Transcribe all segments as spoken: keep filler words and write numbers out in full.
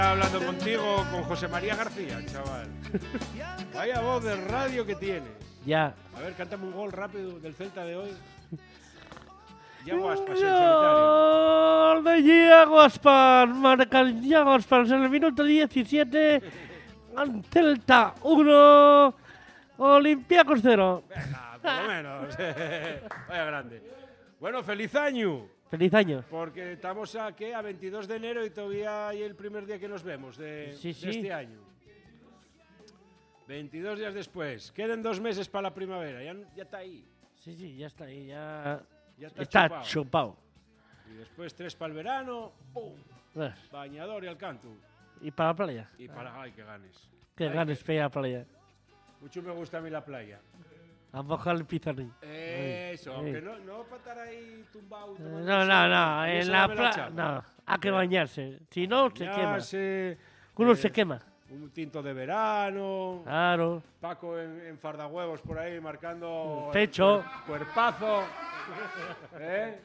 Hablando contigo con José María García, chaval. Vaya voz de radio que tienes. Ya. A ver, cántame un gol rápido del Celta de hoy. Iago Aspas en solitario. Gol de Iago Aspas. Marca Iago Aspas en el minuto diecisiete. Celta uno. Olympiacos cero. Venga, por lo menos. Vaya grande. Bueno, feliz año. Feliz año. Porque estamos a, ¿qué? A veintidós de enero y todavía hay el primer día que nos vemos de, Sí, de sí. este año. veintidós días después. Quedan dos meses para la primavera. Ya, ya está ahí. Sí, sí, ya está ahí. Ya, Ya está, está chupado. chupado. Y después tres para el verano. ¡Pum! Eh, Bañador y al canto. Y para la playa. Y para... ¡Ay, que ganes! Que Ay, ganes para ir a la playa. Mucho me gusta a mí la playa. A mojar el pizarrín. Eso, Ay, aunque ay. no, no para estar ahí tumbado. Eh, tomando No, el no, sol. no. A mí En eso la me playa. chapa. No. Hay que Eh. bañarse. Si no, se Ya quema. sé, Uno eh, se quema. Un tinto de verano. Claro. Paco en, en fardahuevos por ahí marcando El pecho. el cuer- cuerpazo. ¿Eh?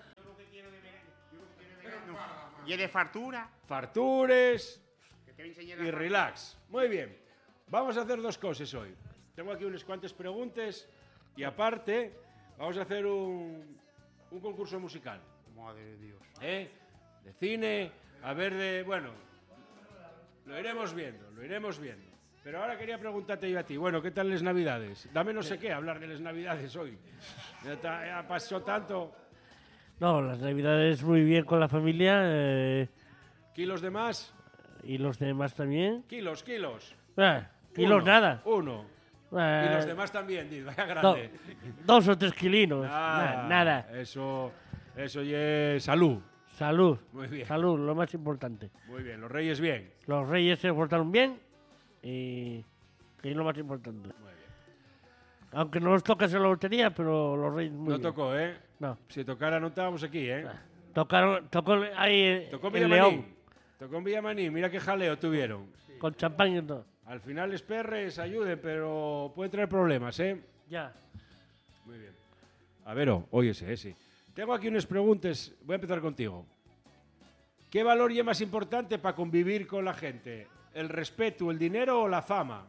Y de fartura. Fartures Que te voy a enseñar y a- relax. Muy bien. Vamos a hacer dos cosas hoy. Tengo aquí unas cuantas preguntas y aparte vamos a hacer un, un concurso musical. Madre de Dios. ¿Eh? De cine, a ver de... Bueno, lo iremos viendo, lo iremos viendo. Pero ahora quería preguntarte yo a ti, bueno, ¿qué tal las Navidades? Dame no sé qué hablar de las Navidades hoy. Ya, ta- ya pasó tanto. No, las navidades muy bien con la familia. eh, ¿Kilos de más? y los demás también. Kilos, kilos. Eh, kilos Uno, nada. Uno. Eh, Y los demás también, di, vaya do- grande. dos o tres kilinos. Ah, Na- nada. Eso, eso ya es salud. Salud. Muy bien, Salud, lo más importante. muy bien. Los reyes bien. Los reyes se portaron bien y que es lo más importante. Muy bien. Aunque no nos toca hacer la lotería, pero los reyes muy No bien. tocó, ¿eh? No. Si tocara no estábamos aquí, ¿eh? Tocaron, tocó ahí eh, Tocó en el Villamanín. León Tocó en Villamanín. Mira qué jaleo tuvieron. con champán y todo. Al final les perres ayuden, pero pueden traer problemas, ¿eh? Ya. Muy bien. A ver, oh, óyese, eh, sí. Tengo aquí unas preguntas. Voy a empezar contigo. ¿Qué valor es más importante para convivir con la gente? ¿El respeto, el dinero o la fama?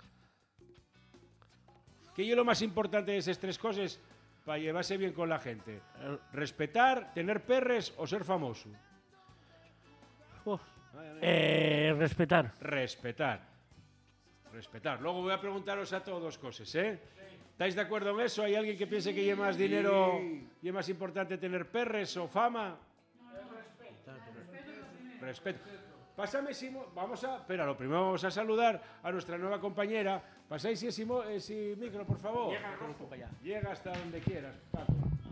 ¿Qué es lo más importante de esas tres cosas para llevarse bien con la gente? El- ¿Respetar, tener perres o ser famoso? Uf. Eh, respetar. Respetar. Respetar. Luego voy a preguntaros a todos cosas, ¿eh? ¿Estáis de acuerdo en eso? ¿Hay alguien que piense que lleva más dinero y es más importante tener perres o fama? Respeto. Pásame, Simo. Vamos a. Espera, lo primero vamos a saludar a nuestra nueva compañera. Pasáis ese, mo- ese micro, por favor. Llega hasta donde quieras, Paco.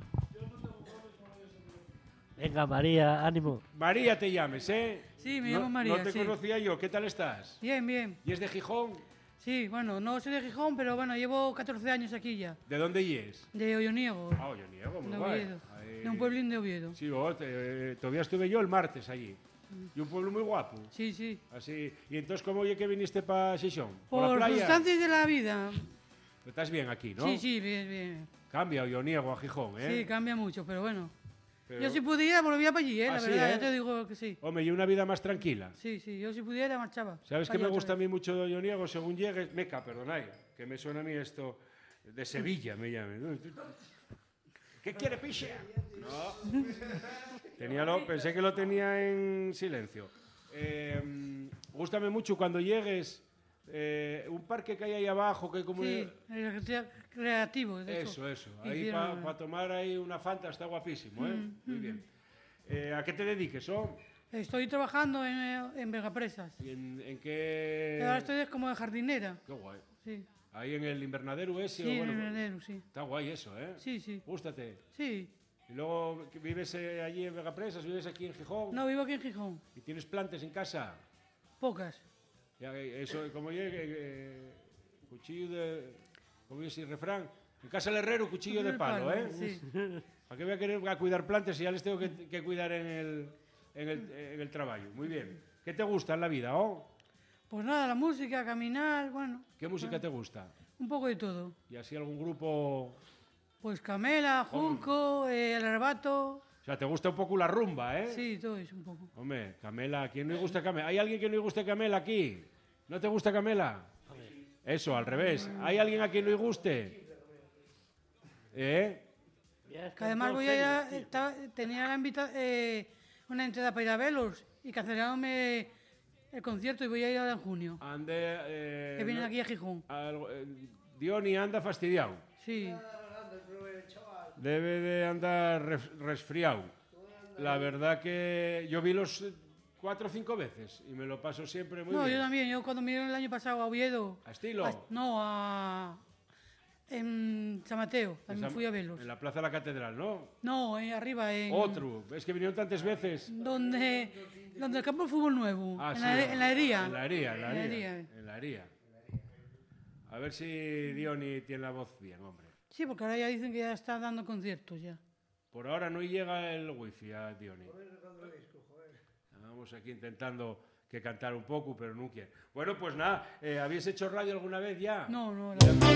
Venga, María, ánimo. María te llames, ¿eh? Sí, me No- llamo María, No te sí. conocía yo. ¿Qué tal estás? Bien, bien. ¿Y es de Gijón? Sí, bueno, no soy de Gijón, pero bueno, llevo catorce años aquí ya. ¿De dónde y es? De Olloniego, Ah, yo niego, muy de guay. Oviedo. Ahí- De un pueblín de Oviedo. Sí, vos, te- eh, todavía estuve yo el martes allí. Y un pueblo muy guapo. Sí, sí. Así. ¿Y entonces cómo oye que viniste para Xixón? ¿Por la Por playa? circunstancias de la vida. Estás bien aquí, ¿no? Sí, sí, bien, bien. Cambia yo niego a Gijón, ¿eh? Sí, cambia mucho, pero bueno. Pero- Yo si pudiera volvía para allí, ¿eh? Ah, La sí, verdad, ¿eh? ya te digo que sí. Hombre, y una vida más tranquila. Sí, sí, yo si pudiera marchaba. ¿Sabes pa' qué me allá gusta a otra mí mucho de Olloniego? Según llegues, Meca, perdonad, que me suena a mí esto de Sevilla, me llaman. ¿Qué quiere, piche? No. Tenía lo, pensé que lo tenía en silencio. Eh, gústame mucho cuando llegues eh, un parque que hay ahí abajo, que hay como... vez. Sí, el recrea- creativo. de Eso, eso. Ahí Hicieron- para tomar ahí una Fanta está guapísimo, ¿eh? Mm, Muy bien. Eh, ¿A qué te dediques, oh? Estoy trabajando en, eh, en Vegapresas. ¿Y en, en qué...? Ahora estoy como de jardinera. Qué guay. Sí, Ahí en el invernadero ese, sí, o en bueno, el enero, sí. está guay eso, ¿eh? Sí, sí, Gústate. sí. Y luego que vives eh, allí en Vegapresas, vives aquí en Gijón. No, vivo aquí en Gijón. Y tienes plantas en casa. Pocas. Ya, eh, eso, como llegue, eh, cuchillo de... Como dice el refrán. En casa del herrero, cuchillo de palo, ¿eh? Sí. ¿Para qué voy a querer a cuidar plantas si ya les tengo que, que cuidar en el, en, el, en el trabajo? Muy bien. ¿Qué te gusta en la vida, oh? Pues nada, la música, caminar, bueno, ¿Qué música te gusta? un poco de todo. ¿Y así algún grupo? Pues Camela, Junco, eh, El Arrebato, O sea, te gusta un poco la rumba, ¿eh? Sí, todo eso un poco. Hombre, Camela, ¿a quién no le gusta Camela? ¿Hay alguien que no le guste Camela aquí? ¿No te gusta Camela? Eso, al revés. ¿Hay alguien a quien no le guste? ¿Eh? Que además voy a ir a, estaba- tenía la invita, eh, una entrada para ir a verlos y cancelaronme el concierto y voy a ir ahora en junio. Ande, eh, Que vienen no- aquí a Gijón. algo- eh, Diony anda fastidiado. Sí. Debe de andar res- resfriado. La verdad que yo vi los eh, cuatro o cinco veces y me lo paso siempre muy No, bien. yo también. Yo cuando me dieron el año pasado a Oviedo. ¿A estilo? a- no, a. En San Mateo. También Esa- fui a verlos. En la Plaza de la Catedral, ¿no? No, eh, arriba, en. Otro. Es que vinieron tantas veces. Donde, donde el campo de fútbol nuevo. Ah, en, sí, la, en la hería. En la hería, en la En la hería. hería. En la hería. A ver si Diony tiene la voz bien, hombre. Sí, porque ahora ya dicen que ya está dando conciertos ya. Por ahora no llega el wifi a Diony. Vamos aquí intentando que cantar un poco, pero no quiere. Bueno, pues nada, eh, ¿habéis hecho radio alguna vez ya? No, no. la-